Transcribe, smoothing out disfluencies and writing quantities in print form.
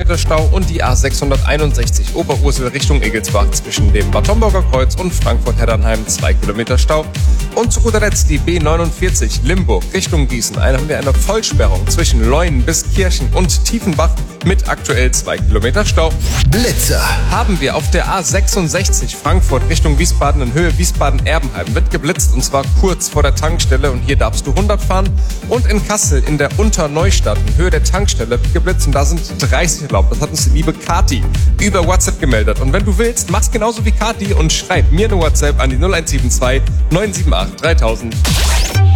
Kilometer Stau und die A661 Oberursel Richtung Egelsbach zwischen dem Bad Homburger Kreuz und Frankfurt-Heddernheim 2 Kilometer Stau. Und zu guter Letzt die B49 Limburg Richtung Gießen. Haben wir eine Vollsperrung zwischen Leuen bis Kirchen und Tiefenbach mit aktuell 2 Kilometer Stau. Blitzer Haben wir auf der A66 Frankfurt Richtung Wiesbaden in Höhe Wiesbaden-Erbenheim wird geblitzt und zwar kurz vor der Tankstelle und hier darfst du 100 fahren. Und in Kassel in der Unterneustadt in Höhe der Tankstelle wird geblitzt und da sind 30 erlaubt. Das hat uns die liebe Kati über WhatsApp gemeldet. Und wenn du willst, mach's genauso wie Kati und schreib mir eine WhatsApp an die 0172 978 3000.